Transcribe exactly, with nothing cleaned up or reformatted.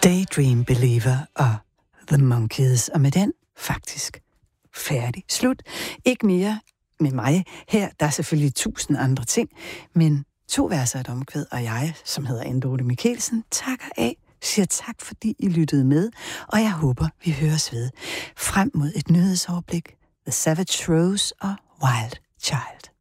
Daydream Believer og The Monkees, og med den faktisk færdig. Slut. Ikke mere med mig. Her der er selvfølgelig tusind andre ting, men to verser et omkvæd, og jeg, som hedder Anne Dorthe Michelsen, takker af, siger tak, fordi I lyttede med, og jeg håber, vi høres ved frem mod et nyhedsoverblik. The Savage Rose og Wild Child.